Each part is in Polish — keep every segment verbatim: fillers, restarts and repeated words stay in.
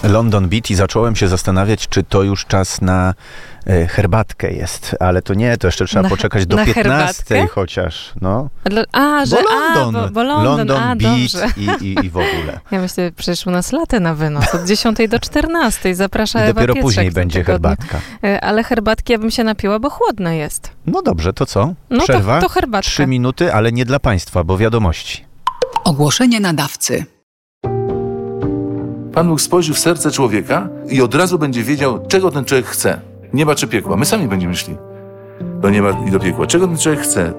London Beat i zacząłem się zastanawiać, czy to już czas na e, herbatkę jest, ale to nie, to jeszcze trzeba na, poczekać do piętnastej chociaż, no. A, że, bo London, a, bo, bo London, London a, Beat i, i, i w ogóle. Ja myślę, przecież u nas latę na wynos, od dziesiątej do czternastej, zaprasza Ewa dopiero Pietrzak później będzie herbatka. Ale herbatki ja bym się napiła, bo chłodno jest. No dobrze, to co? No Przerwa? to, to herbatka. Trzy minuty, ale nie dla państwa, bo wiadomości. Ogłoszenie nadawcy. Pan Bóg spojrzy w serce człowieka i od razu będzie wiedział, czego ten człowiek chce. Nieba czy piekła. My sami będziemy szli do nieba i do piekła. Czego ten człowiek chce?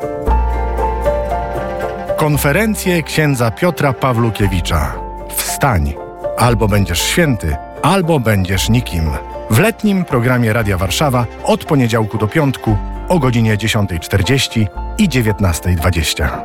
Konferencje księdza Piotra Pawlukiewicza. Wstań. Albo będziesz święty, albo będziesz nikim. W letnim programie Radia Warszawa od poniedziałku do piątku o godzinie dziesiątej czterdzieści i dziewiętnastej dwadzieścia.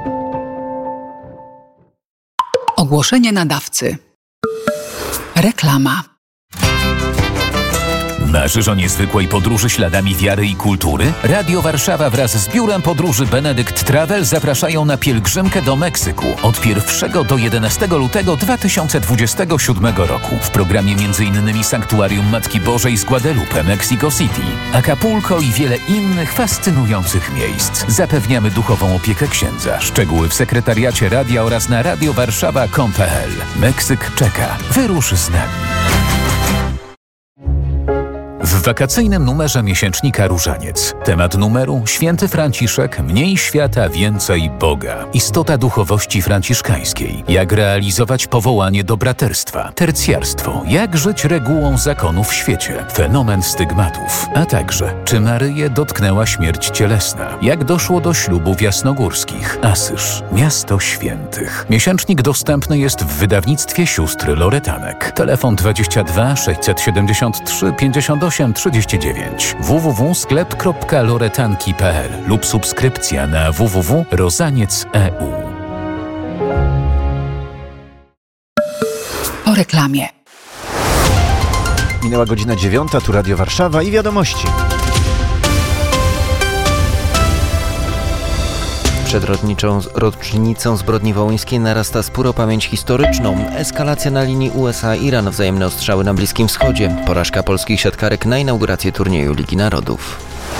Ogłoszenie nadawcy. Reklama. Marzysz o niezwykłej podróży śladami wiary i kultury? Radio Warszawa wraz z biurem podróży Benedykt Travel zapraszają na pielgrzymkę do Meksyku od pierwszego do jedenastego lutego dwa tysiące dwudziestego siódmego roku. W programie m.in. Sanktuarium Matki Bożej z Guadalupe, Mexico City, Acapulco i wiele innych fascynujących miejsc. Zapewniamy duchową opiekę księdza. Szczegóły w sekretariacie radia oraz na radiowarszawa kropka com kropka p l. Meksyk czeka. Wyrusz z nami. W wakacyjnym numerze miesięcznika Różaniec. Temat numeru: Święty Franciszek, mniej świata, więcej Boga. Istota duchowości franciszkańskiej. Jak realizować powołanie do braterstwa. Tercjarstwo. Jak żyć regułą zakonu w świecie. Fenomen stygmatów. A także, czy Maryję dotknęła śmierć cielesna. Jak doszło do ślubów jasnogórskich. Asyż. Miasto świętych. Miesięcznik dostępny jest w wydawnictwie sióstr Loretanek. Telefon dwadzieścia dwa sześćset siedemdziesiąt trzy pięćdziesiąt osiem trzydzieści dziewięć. w w w kropka sklep kropka loretanki kropka p l lub subskrypcja na w w w kropka rozaniec kropka e u. Po reklamie. Minęła godzina dziewiąta, tu Radio Warszawa i wiadomości. Przed roczniczą, rocznicą zbrodni wołyńskiej narasta spór o pamięć historyczną. Eskalacja na linii U S A-Iran, wzajemne ostrzały na Bliskim Wschodzie. Porażka polskich siatkarek na inaugurację turnieju Ligi Narodów.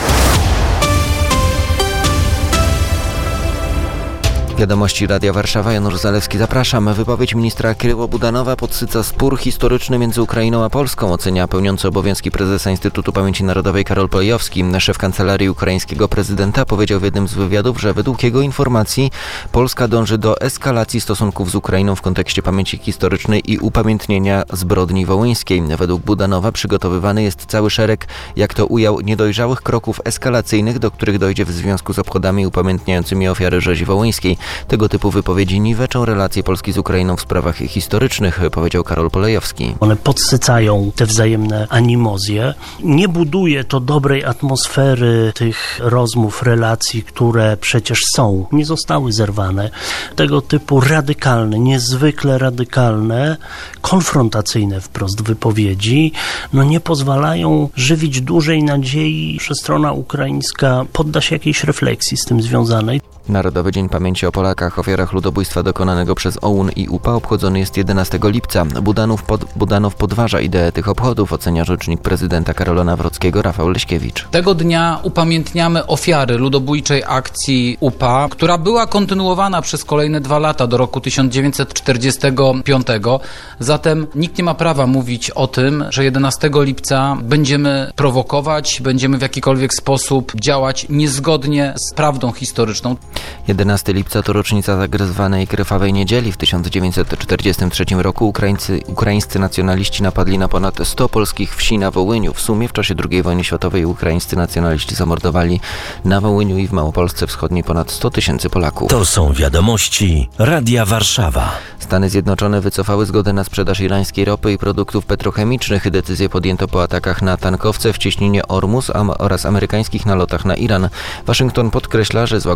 Wiadomości Radia Warszawa, Janusz Zalewski, zapraszam. Wypowiedź ministra Kiryło-Budanowa podsyca spór historyczny między Ukrainą a Polską, ocenia pełniący obowiązki prezesa Instytutu Pamięci Narodowej Karol Polejowski. Szef kancelarii ukraińskiego prezydenta powiedział w jednym z wywiadów, że według jego informacji Polska dąży do eskalacji stosunków z Ukrainą w kontekście pamięci historycznej i upamiętnienia zbrodni wołyńskiej. Według Budanowa przygotowywany jest cały szereg, jak to ujął, niedojrzałych kroków eskalacyjnych, do których dojdzie w związku z obchodami upamiętniającymi ofiary rzezi wołyńskiej. Tego typu wypowiedzi niweczą relacje Polski z Ukrainą w sprawach historycznych, powiedział Karol Polejowski. One podsycają te wzajemne animozje. Nie buduje to dobrej atmosfery tych rozmów, relacji, które przecież są. Nie zostały zerwane. Tego typu radykalne, niezwykle radykalne, konfrontacyjne wprost wypowiedzi, no nie pozwalają żywić dużej nadziei, że strona ukraińska podda się jakiejś refleksji z tym związanej. Narodowy Dzień Pamięci o Polakach, ofiarach ludobójstwa dokonanego przez O U N i U P A obchodzony jest jedenastego lipca. Budanów, pod, Budanow podważa ideę tych obchodów, ocenia rzecznik prezydenta Karola Nawrockiego Rafał Leśkiewicz. Tego dnia upamiętniamy ofiary ludobójczej akcji U P A, która była kontynuowana przez kolejne dwa lata do roku tysiąc dziewięćset czterdziestego piątego. Zatem nikt nie ma prawa mówić o tym, że jedenastego lipca będziemy prowokować, będziemy w jakikolwiek sposób działać niezgodnie z prawdą historyczną. jedenastego lipca to rocznica zagryzwanej krwawej niedzieli. W tysiąc dziewięćset czterdziestym trzecim roku Ukraińcy, ukraińscy nacjonaliści napadli na ponad sto polskich wsi na Wołyniu. W sumie w czasie drugiej wojny światowej ukraińscy nacjonaliści zamordowali na Wołyniu i w Małopolsce Wschodniej ponad sto tysięcy Polaków. To są wiadomości Radia Warszawa. Stany Zjednoczone wycofały zgodę na sprzedaż irańskiej ropy i produktów petrochemicznych. Decyzję podjęto po atakach na tankowce w cieśninie Ormus oraz amerykańskich nalotach na Iran. Waszyngton podkreśla, że złagodzenie sankcji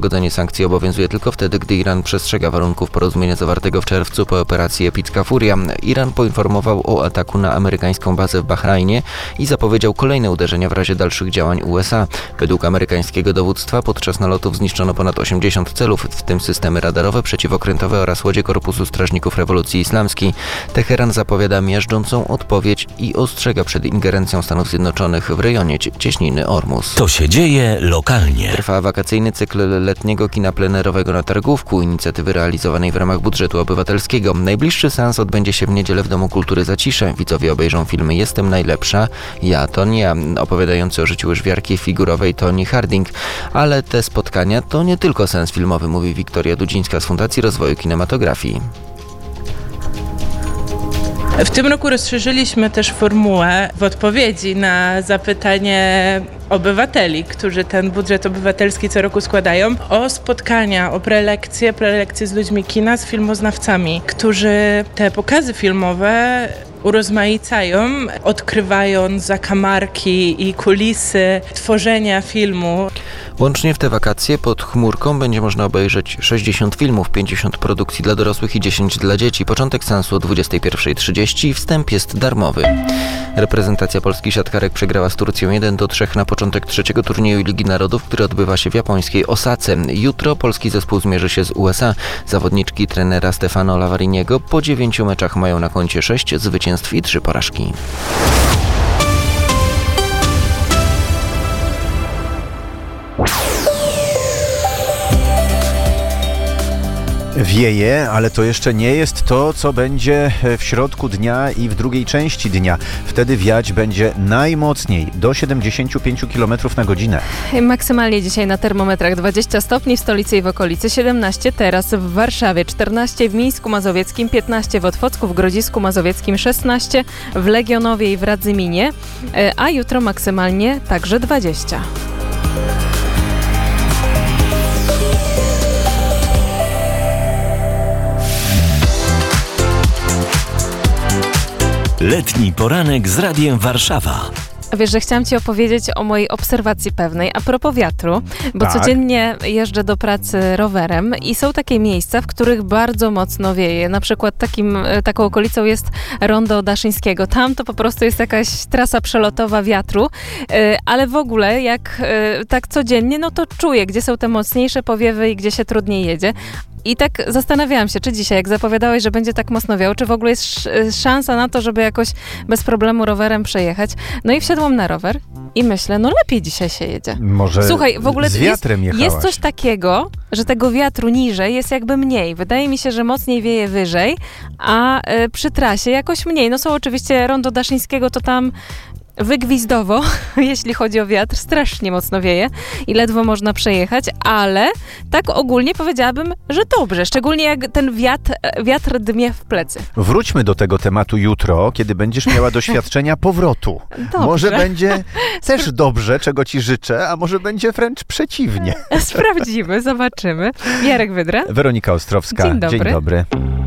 sankcji obowiązuje tylko wtedy, gdy Iran przestrzega warunków porozumienia zawartego w czerwcu po operacji Epicka Furia. Iran poinformował o ataku na amerykańską bazę w Bahrajnie i zapowiedział kolejne uderzenia w razie dalszych działań U S A. Według amerykańskiego dowództwa podczas nalotów zniszczono ponad osiemdziesiąt celów, w tym systemy radarowe, przeciwokrętowe oraz łodzie Korpusu Strażników Rewolucji Islamskiej. Teheran zapowiada miażdżącą odpowiedź i ostrzega przed ingerencją Stanów Zjednoczonych w rejonie cieśniny Ormus. To się dzieje lokalnie. Trwa wakacyjny cykl letniego kina plenerowego na Targówku, inicjatywy realizowanej w ramach budżetu obywatelskiego. Najbliższy seans odbędzie się w niedzielę w Domu Kultury Zacisze. Widzowie obejrzą filmy Jestem najlepsza, Ja to nie ja, opowiadający o życiu łyżwiarki figurowej Toni Harding. Ale te spotkania to nie tylko sens filmowy, mówi Wiktoria Dudzińska z Fundacji Rozwoju Kinematografii. W tym roku rozszerzyliśmy też formułę w odpowiedzi na zapytanie obywateli, którzy ten budżet obywatelski co roku składają, o spotkania, o prelekcje, prelekcje z ludźmi kina, z filmoznawcami, którzy te pokazy filmowe urozmaicają, odkrywając zakamarki i kulisy tworzenia filmu. Łącznie w te wakacje pod chmurką będzie można obejrzeć sześćdziesiąt filmów, pięćdziesiąt produkcji dla dorosłych i dziesięć dla dzieci. Początek seansu o dwudziestej pierwszej trzydzieści i wstęp jest darmowy. Reprezentacja Polski siatkarek przegrała z Turcją jeden do trzech na początek trzeciego turnieju Ligi Narodów, który odbywa się w japońskiej Osace. Jutro polski zespół zmierzy się z U S A. Zawodniczki trenera Stefano Lavariniego po dziewięciu meczach mają na koncie sześć zwycięstw i trzy porażki. Wieje, ale to jeszcze nie jest to, co będzie w środku dnia i w drugiej części dnia. Wtedy wiać będzie najmocniej, do siedemdziesiąt pięć kilometrów na godzinę. Maksymalnie dzisiaj na termometrach dwadzieścia stopni w stolicy i w okolicy, siedemnaście teraz w Warszawie, czternaście w Mińsku Mazowieckim, piętnaście w Otwocku, w Grodzisku Mazowieckim, szesnaście w Legionowie i w Radzyminie, a jutro maksymalnie także dwadzieścia. Letni poranek z Radiem Warszawa. Wiesz, że chciałam Ci opowiedzieć o mojej obserwacji pewnej a propos wiatru, bo tak. codziennie jeżdżę do pracy rowerem i są takie miejsca, w których bardzo mocno wieje. Na przykład takim, taką okolicą jest Rondo Daszyńskiego. Tam to po prostu jest jakaś trasa przelotowa wiatru, ale w ogóle jak tak codziennie, no to czuję, gdzie są te mocniejsze powiewy i gdzie się trudniej jedzie. I tak zastanawiałam się, czy dzisiaj, jak zapowiadałeś, że będzie tak mocno wiało, czy w ogóle jest szansa na to, żeby jakoś bez problemu rowerem przejechać. No i wsiadłam na rower i myślę, no lepiej dzisiaj się jedzie. Może Słuchaj, w ogóle z wiatrem jest, jechałaś. jest coś takiego, że tego wiatru niżej jest jakby mniej. Wydaje mi się, że mocniej wieje wyżej, a y, przy trasie jakoś mniej. No są oczywiście Rondo Daszyńskiego, to tam wygwizdowo, jeśli chodzi o wiatr, strasznie mocno wieje i ledwo można przejechać, ale tak ogólnie powiedziałabym, że dobrze, szczególnie jak ten wiatr, wiatr dmie w plecy. Wróćmy do tego tematu jutro, kiedy będziesz miała doświadczenia powrotu. Dobrze. Może będzie też dobrze, czego Ci życzę, a może będzie wręcz przeciwnie. Sprawdzimy, zobaczymy. Jarek Wydra. Weronika Ostrowska. Dzień dobry. Dzień dobry.